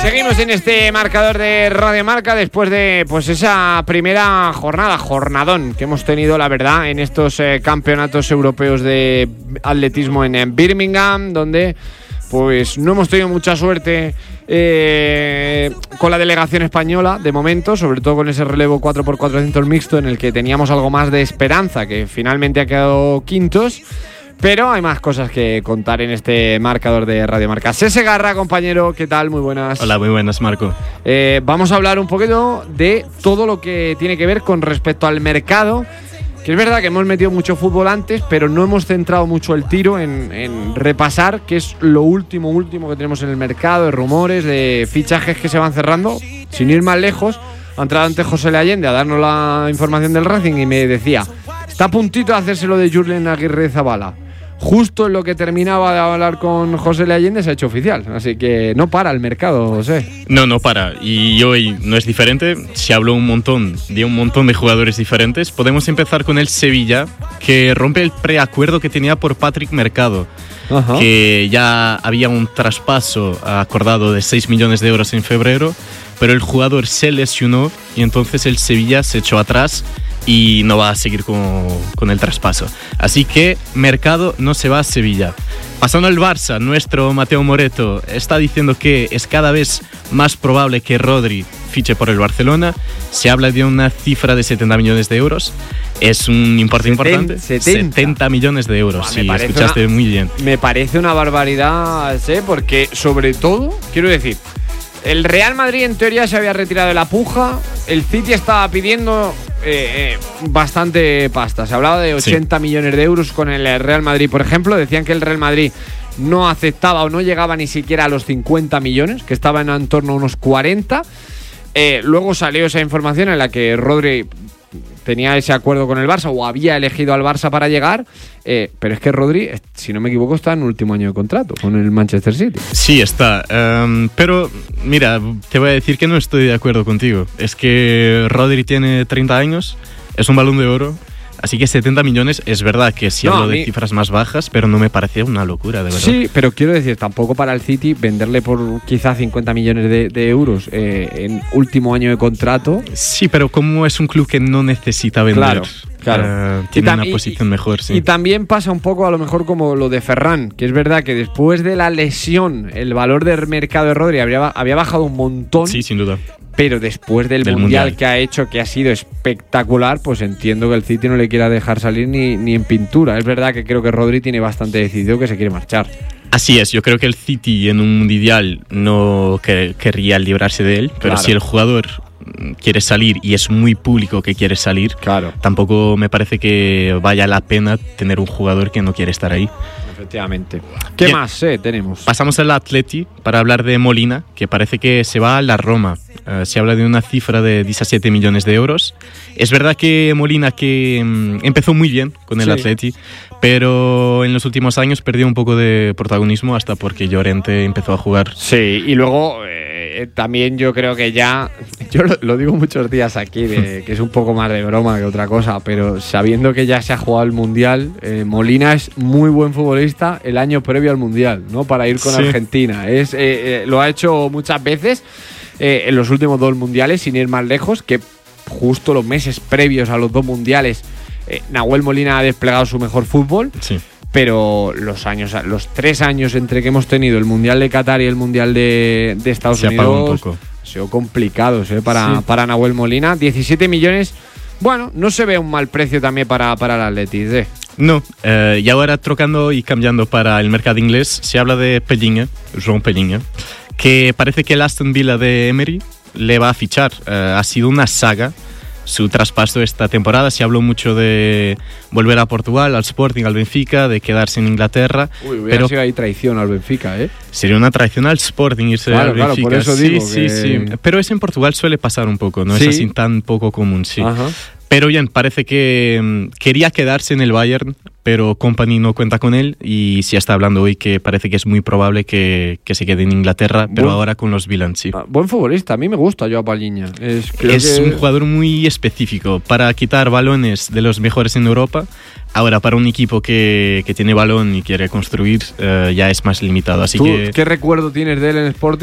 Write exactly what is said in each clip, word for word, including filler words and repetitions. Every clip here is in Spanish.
Seguimos en este marcador de Radio Marca después de pues esa primera jornada, jornadón que hemos tenido, la verdad, en estos eh, campeonatos europeos de atletismo en, en Birmingham, donde pues no hemos tenido mucha suerte eh, con la delegación española de momento, sobre todo con ese relevo cuatro por cuatrocientos mixto en el que teníamos algo más de esperanza, que finalmente ha quedado quintos. Pero hay más cosas que contar en este marcador de Radio Marca. Sese Garra, compañero, ¿qué tal? Muy buenas. Hola, muy buenas, Marco. Eh, vamos a hablar un poquito de todo lo que tiene que ver con respecto al mercado. Que es verdad que hemos metido mucho fútbol antes, pero no hemos centrado mucho el tiro en, en repasar qué es lo último, último que tenemos en el mercado, de rumores, de fichajes que se van cerrando. Sin ir más lejos, ha entrado antes José Le Allende a darnos la información del Racing y me decía, está a puntito de hacerse lo de Julen Aguirre Zabala. Justo en lo que terminaba de hablar con José Le Allende se ha hecho oficial, así que no para el mercado, José. No, no para, y hoy no es diferente, se habló un montón de un montón de jugadores diferentes. Podemos empezar con el Sevilla, que rompe el preacuerdo que tenía por Patrick Mercado. Ajá. Que ya había un traspaso acordado de seis millones de euros en febrero, pero el jugador se lesionó y entonces el Sevilla se echó atrás y no va a seguir con, con el traspaso. Así que Mercado no se va a Sevilla. Pasando al Barça, nuestro Mateo Moreto está diciendo que es cada vez más probable que Rodri fiche por el Barcelona. Se habla de una cifra de setenta millones de euros. Es un importe importante. setenta. setenta millones de euros, sí, escuchaste una, muy bien. Me parece una barbaridad, ¿sí? Porque sobre todo, quiero decir, el Real Madrid en teoría se había retirado de la puja, el City estaba pidiendo eh, eh, bastante pasta, se hablaba de ochenta sí. millones de euros con el Real Madrid, por ejemplo. Decían que el Real Madrid no aceptaba o no llegaba ni siquiera a los cincuenta millones, que estaba en torno a unos cuarenta. Eh, luego salió esa información en la que Rodri tenía ese acuerdo con el Barça o había elegido al Barça para llegar, eh, pero es que Rodri, si no me equivoco, está en el último año de contrato con el Manchester City. Sí, está, um, pero mira, te voy a decir que no estoy de acuerdo contigo. Es que Rodri tiene treinta años, es un Balón de Oro, así que setenta millones es verdad que sí no, hablo de cifras más bajas, pero no me parece una locura, de verdad. Sí, pero quiero decir, tampoco para el City venderle por quizá cincuenta millones de, de euros eh, en último año de contrato. Sí, pero como es un club que no necesita vender, claro, claro. Uh, tiene una posición y, mejor. Sí. Y también pasa un poco a lo mejor como lo de Ferran, que es verdad que después de la lesión el valor del mercado de Rodri había, había bajado un montón. Sí, sin duda. Pero después del, del mundial, mundial que ha hecho, que ha sido espectacular, pues entiendo que el City no le quiera dejar salir ni, ni en pintura. Es verdad que creo que Rodri tiene bastante decidido que se quiere marchar. Así es, yo creo que el City en un mundial no que, querría librarse de él, pero claro, si el jugador quiere salir y es muy público que quiere salir, claro, tampoco me parece que vaya la pena tener un jugador que no quiere estar ahí. Efectivamente. ¿Qué Bien. más eh, tenemos? Pasamos al Atleti para hablar de Molina, que parece que se va a la Roma. Uh, se habla de una cifra de diecisiete millones de euros. Es verdad que Molina que um, empezó muy bien con el sí. Atleti, pero en los últimos años perdió un poco de protagonismo hasta porque Llorente empezó a jugar. Sí, y luego eh, también yo creo que ya, yo lo, lo digo muchos días aquí, de, que es un poco más de broma que otra cosa, pero sabiendo que ya se ha jugado el Mundial, eh, Molina es muy buen futbolista el año previo al Mundial, ¿no? Para ir con sí. Argentina. Es, eh, eh, lo ha hecho muchas veces eh, en los últimos dos Mundiales, sin ir más lejos, que justo los meses previos a los dos Mundiales eh, Nahuel Molina ha desplegado su mejor fútbol. Sí. Pero los años, los tres años entre que hemos tenido el Mundial de Qatar y el Mundial de, de Estados se Unidos un poco. ha sido complicado ¿eh? para, sí. para Nahuel Molina. diecisiete millones, bueno, no se ve un mal precio también para, para el Atleti. ¿eh? No, eh, y ahora trocando y cambiando para el mercado inglés, se habla de Pellinha, João Pellinha, que parece que el Aston Villa de Emery le va a fichar. Eh, ha sido una saga su traspaso esta temporada. Se habló mucho de volver a Portugal, al Sporting, al Benfica, de quedarse en Inglaterra. Uy, hubiera pero sido ahí traición al Benfica, ¿eh? Sería una traición al Sporting irse claro, al claro, Benfica. Por eso sí, digo sí, que... sí. Pero eso en Portugal suele pasar un poco, no ¿Sí? es así tan poco común, sí. Ajá. Pero bien, parece que um, quería quedarse en el Bayern, pero Kompany no cuenta con él y se está hablando hoy que parece que es muy probable que, que se quede en Inglaterra, pero buen, ahora con los Villans, sí. Ah, buen futbolista, a mí me gusta João Pellinha. Es, es que... un jugador muy específico para quitar balones de los mejores en Europa. Ahora, para un equipo que, que tiene balón y quiere construir, uh, ya es más limitado. Así ¿Tú que... qué recuerdo tienes de él en Sporting?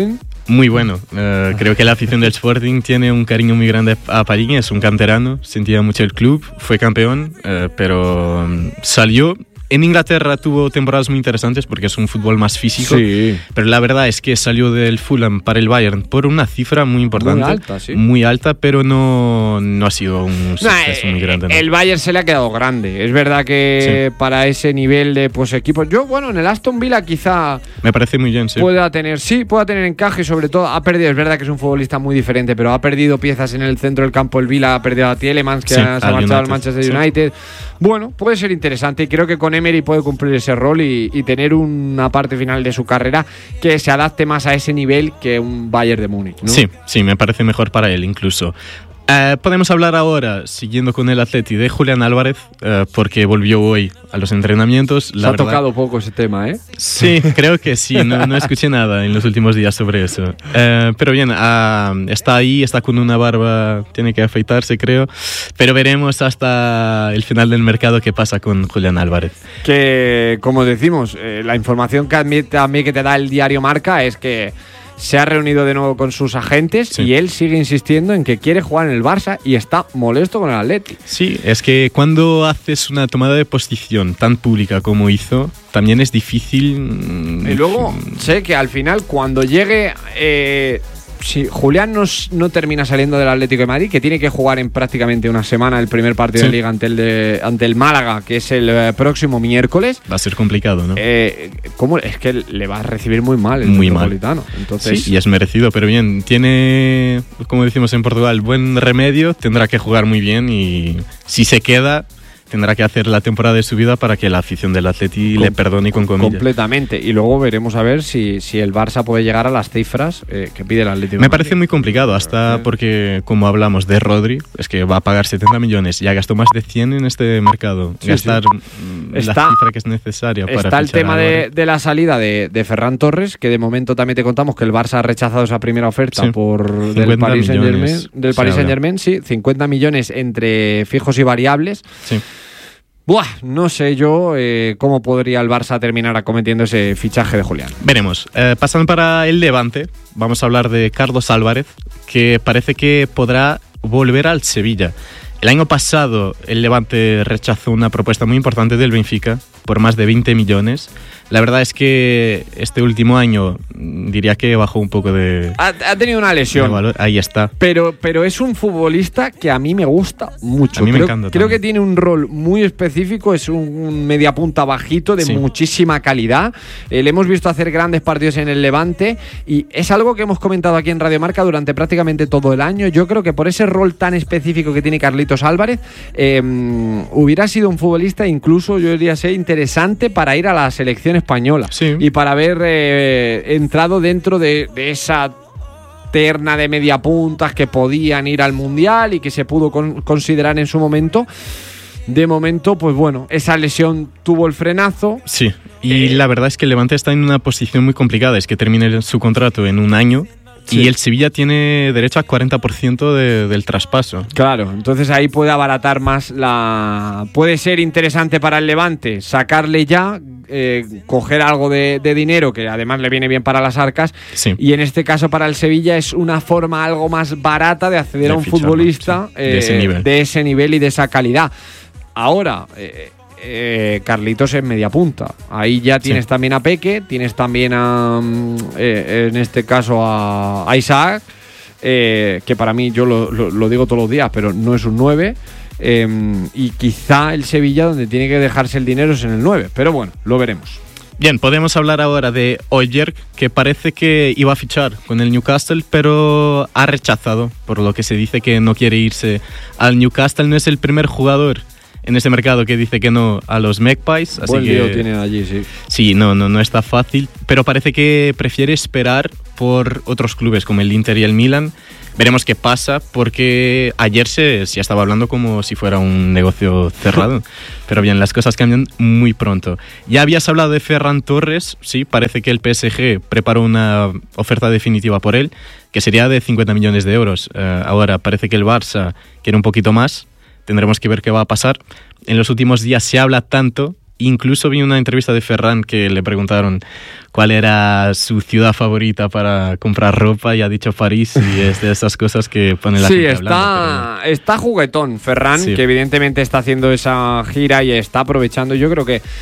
Muy bueno. Uh, creo que la afición del Sporting tiene un cariño muy grande a Pariña. Es un canterano, sentía mucho el club, fue campeón, uh, pero um, salió. En Inglaterra tuvo temporadas muy interesantes porque es un fútbol más físico, sí. Pero la verdad es que salió del Fulham para el Bayern por una cifra muy importante. Muy alta, sí. Muy alta, pero no, no ha sido un suceso nah, muy grande. ¿no? El Bayern se le ha quedado grande. Es verdad que sí. para ese nivel de pues, equipos... Yo, bueno, en el Aston Villa quizá... Me parece muy bien, sí. Pueda tener, sí, pueda tener encaje, sobre todo ha perdido, es verdad que es un futbolista muy diferente, pero ha perdido piezas en el centro del campo el Villa, ha perdido a Tielemans, que sí, se ha marchado United. al Manchester sí. United. Bueno, puede ser interesante y creo que con Emery puede cumplir ese rol y, y tener una parte final de su carrera que se adapte más a ese nivel que un Bayern de Múnich, ¿no? Sí, sí, me parece mejor para él incluso. Uh, podemos hablar ahora, siguiendo con el Atleti, de Julián Álvarez, uh, porque volvió hoy a los entrenamientos. La Se ha verdad, tocado poco ese tema, ¿eh? Sí, creo que sí, no, no escuché nada en los últimos días sobre eso. Uh, pero bien, uh, está ahí, está con una barba, tiene que afeitarse, creo. Pero veremos hasta el final del mercado qué pasa con Julián Álvarez. Que, como decimos, eh, la información que admite, también que te da el diario Marca es que se ha reunido de nuevo con sus agentes sí. y él sigue insistiendo en que quiere jugar en el Barça y está molesto con el Atleti. Sí, es que cuando haces una tomada de posición tan pública como hizo, también es difícil. Y luego sé que al final cuando llegue... Eh, si Julián no, no termina saliendo del Atlético de Madrid, que tiene que jugar en prácticamente una semana el primer partido sí. de Liga ante el, de, ante el Málaga, que es el eh, próximo miércoles. Va a ser complicado, ¿no? Eh, ¿cómo? Es que le va a recibir muy mal el muy Metropolitano. Mal. Entonces, sí, y es merecido, pero bien, tiene, como decimos en Portugal, buen remedio, tendrá que jugar muy bien y si se queda... tendrá que hacer la temporada de su vida para que la afición del Atleti Com- le perdone con comillas. Completamente. Y luego veremos a ver si, si el Barça puede llegar a las cifras eh, que pide el Atlético. Me parece muy complicado, hasta sí. porque, como hablamos de Rodri, es que va a pagar setenta millones. Ya gastó más de cien en este mercado. Sí, Gastar sí. la está, cifra que es necesaria para Está el tema de, de la salida de, de Ferran Torres, que de momento también te contamos que el Barça ha rechazado esa primera oferta sí. por del Paris Saint-Germain. Del Paris Saint-Germain, sí. cincuenta millones entre fijos y variables. Sí. Buah, no sé yo eh, cómo podría el Barça terminar acometiendo ese fichaje de Julián. Veremos. Eh, pasando para el Levante, vamos a hablar de Carlos Álvarez, que parece que podrá volver al Sevilla. El año pasado el Levante rechazó una propuesta muy importante del Benfica por más de veinte millones. La verdad es que este último año diría que bajó un poco de... Ha, ha tenido una lesión. Valor. Ahí está. Pero, pero es un futbolista que a mí me gusta mucho. A mí creo, me encanta Creo también. que tiene un rol muy específico, es un, un mediapunta bajito de sí. muchísima calidad. Eh, le hemos visto hacer grandes partidos en el Levante y es algo que hemos comentado aquí en Radio Marca durante prácticamente todo el año. Yo creo que por ese rol tan específico que tiene Carlitos Álvarez, eh, hubiera sido un futbolista incluso, yo diría, ser interesante para ir a la selección española sí. y para haber eh, entrado dentro de, de esa terna de mediapuntas que podían ir al Mundial y que se pudo con, considerar en su momento. De momento, pues bueno, esa lesión tuvo el frenazo. Sí, y eh, la verdad es que el Levante está en una posición muy complicada, es que termine su contrato en un año. Sí. Y el Sevilla tiene derecho al cuarenta por ciento de, del traspaso. Claro, entonces ahí puede abaratar más la... Puede ser interesante para el Levante sacarle ya, eh, coger algo de, de dinero que además le viene bien para las arcas. Sí. Y en este caso para el Sevilla es una forma algo más barata de acceder de a un ficharlo, futbolista sí. de, eh, ese nivel. de ese nivel y de esa calidad. Ahora... Eh, Eh, Carlitos en media punta. Ahí ya tienes sí. también a Peque, tienes también a eh, en este caso a, a Isaac, eh, que para mí, yo lo, lo, lo digo todos los días, pero no es un nueve. Eh, y quizá el Sevilla donde tiene que dejarse el dinero es en el nueve, pero bueno, lo veremos. Bien, podemos hablar ahora de Højbjerg, que parece que iba a fichar con el Newcastle, pero ha rechazado, por lo que se dice que no quiere irse al Newcastle. No es el primer jugador en este mercado que dice que no a los Magpies, así Buen que lío tienen allí, sí. Sí, no, no, no está fácil, pero parece que prefiere esperar por otros clubes como el Inter y el Milan. Veremos qué pasa, porque ayer se, se estaba hablando como si fuera un negocio cerrado, pero bien, las cosas cambian muy pronto. Ya habías hablado de Ferran Torres, sí, parece que el P S G preparó una oferta definitiva por él, que sería de cincuenta millones de euros. Uh, ahora parece que el Barça quiere un poquito más. Tendremos que ver qué va a pasar. En los últimos días se habla tanto Incluso vi una entrevista de Ferran que le preguntaron cuál era su ciudad favorita para comprar ropa y ha dicho París, y es de esas cosas que pone la sí, gente está, hablando. Pero... está juguetón Ferran, sí. que evidentemente está haciendo esa gira y está aprovechando. Yo creo que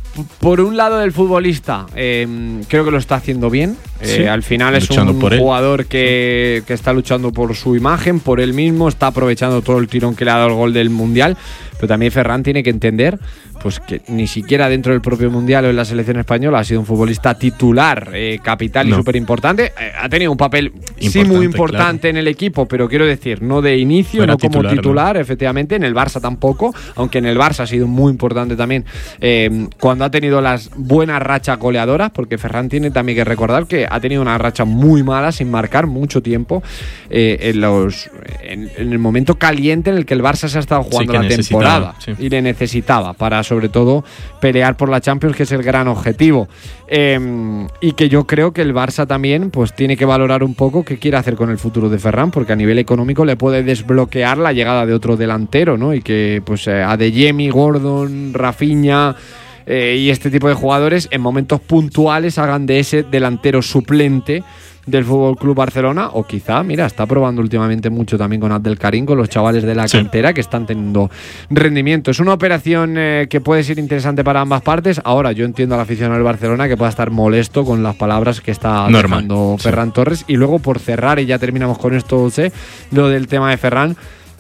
por un lado del futbolista, eh, creo que lo está haciendo bien. Eh, sí, al final es un jugador que, que está luchando por su imagen, por él mismo, está aprovechando todo el tirón que le ha dado el gol del Mundial. Pero también Ferran tiene que entender pues que ni siquiera dentro del propio Mundial o en la selección española ha sido un futbolista titular, eh, capital y no. súper importante. Eh, ha tenido un papel importante, sí muy importante claro. en el equipo, pero quiero decir, no de inicio, Fuera no como titular, titular ¿no? efectivamente. En el Barça tampoco, aunque en el Barça ha sido muy importante también eh, cuando ha tenido las buenas rachas goleadoras, porque Ferran tiene también que recordar que ha tenido una racha muy mala sin marcar mucho tiempo eh, en, los, en, en el momento caliente en el que el Barça se ha estado jugando sí, la temporada sí. y le necesitaba para sobre todo pelear por la Champions, que es el gran objetivo. Eh, y que yo creo que el Barça también pues tiene que valorar un poco qué quiere hacer con el futuro de Ferran, porque a nivel económico le puede desbloquear la llegada de otro delantero, ¿no? Y que pues eh, Adeyemi, Gordon, Rafinha eh, y este tipo de jugadores en momentos puntuales hagan de ese delantero suplente del F C Barcelona, o quizá, mira, está probando últimamente mucho también con Abdelkarim, con los chavales de la sí. cantera que están teniendo rendimiento. Es una operación eh, que puede ser interesante para ambas partes. Ahora, yo entiendo a la afición del Barcelona que pueda estar molesto con las palabras que está Normal. dejando Ferran sí. Torres. Y luego, por cerrar, y ya terminamos con esto, sé, lo del tema de Ferran,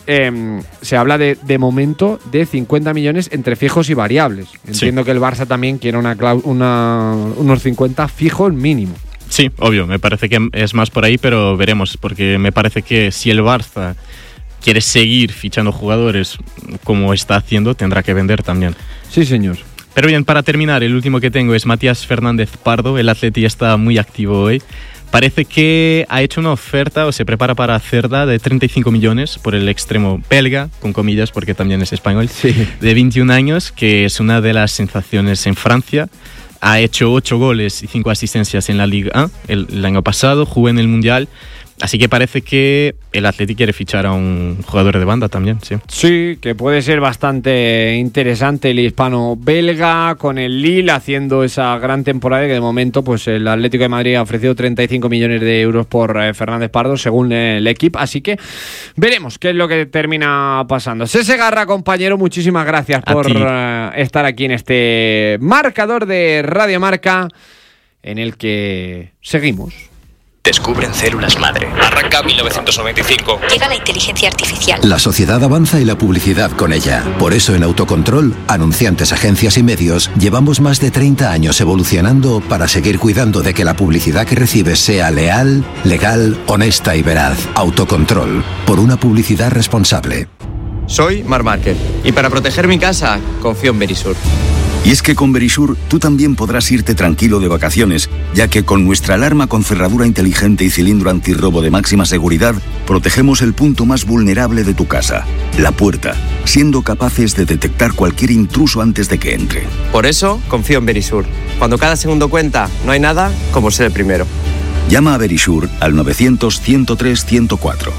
eh, se habla de, de momento de cincuenta millones entre fijos y variables. Entiendo sí. que el Barça también quiere una, una, unos cincuenta fijos mínimo. Sí, obvio, me parece que es más por ahí, pero veremos, porque me parece que si el Barça quiere seguir fichando jugadores como está haciendo, tendrá que vender también. Sí, señor. Pero bien, para terminar, el último que tengo es Matías Fernández Pardo. El Atleti está muy activo hoy. Parece que ha hecho una oferta o se prepara para hacerla de treinta y cinco millones por el extremo belga, con comillas porque también es español, sí. de veintiún años, que es una de las sensaciones en Francia. Ha hecho ocho goles y cinco asistencias en la Liga uno el, el año pasado, jugó en el Mundial. Así que parece que el Atleti quiere fichar a un jugador de banda también, sí. Sí, que puede ser bastante interesante el hispano-belga, con el Lille haciendo esa gran temporada, que de momento pues el Atlético de Madrid ha ofrecido treinta y cinco millones de euros por eh, Fernández Pardo, según el equipo. Así que veremos qué es lo que termina pasando. Cese Garra, compañero, muchísimas gracias a por uh, estar aquí en este marcador de Radio Marca, en el que seguimos. Descubren células madre. Arranca mil novecientos noventa y cinco. Llega la inteligencia artificial. La sociedad avanza y la publicidad con ella. Por eso en Autocontrol, anunciantes, agencias y medios, llevamos más de treinta años evolucionando para seguir cuidando de que la publicidad que recibes sea leal, legal, honesta y veraz. Autocontrol. Por una publicidad responsable. Soy Marc Márquez y para proteger mi casa confío en Verisur. Y es que con Verisur tú también podrás irte tranquilo de vacaciones, ya que con nuestra alarma con cerradura inteligente y cilindro antirrobo de máxima seguridad, protegemos el punto más vulnerable de tu casa, la puerta, siendo capaces de detectar cualquier intruso antes de que entre. Por eso confío en Verisur. Cuando cada segundo cuenta, no hay nada como ser el primero. Llama a Verisur al novecientos, ciento tres, ciento cuatro.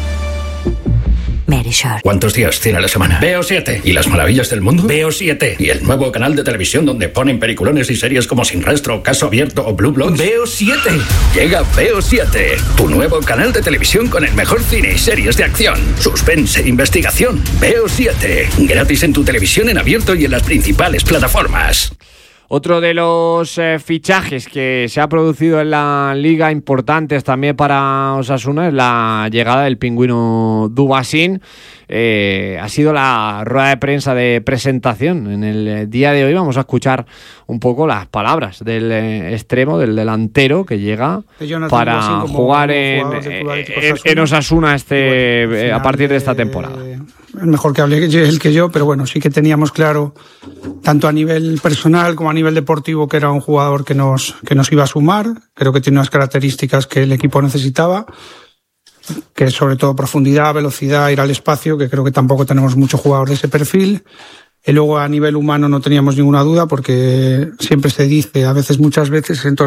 Verisur. ¿Cuántos días tiene la semana? Veo siete. ¿Y las maravillas del mundo? Veo siete. ¿Y el nuevo canal de televisión donde ponen peliculones y series como Sin Rastro, Caso Abierto o Blue Bloods? Veo siete. Llega Veo siete, tu nuevo canal de televisión con el mejor cine y series de acción, suspense e investigación. Veo siete. Gratis en tu televisión en abierto y en las principales plataformas. Otro de los eh, fichajes que se ha producido en la Liga, importantes también para Osasuna, es la llegada del pingüino Dubasín. Eh, ha sido la rueda de prensa de presentación. En el día de hoy vamos a escuchar un poco las palabras del eh, extremo, del delantero que llega para jugar en, en, en Osasuna este, bueno, eh, a partir de esta temporada. Eh, es mejor que hable él que yo, pero bueno, sí que teníamos claro, tanto a nivel personal como a nivel deportivo, que era un jugador que nos, que nos iba a sumar. Creo que tiene unas características que el equipo necesitaba, que es sobre todo profundidad, velocidad, ir al espacio, que creo que tampoco tenemos muchos jugadores de ese perfil. Y luego a nivel humano no teníamos ninguna duda, porque siempre se dice, a veces, muchas veces, en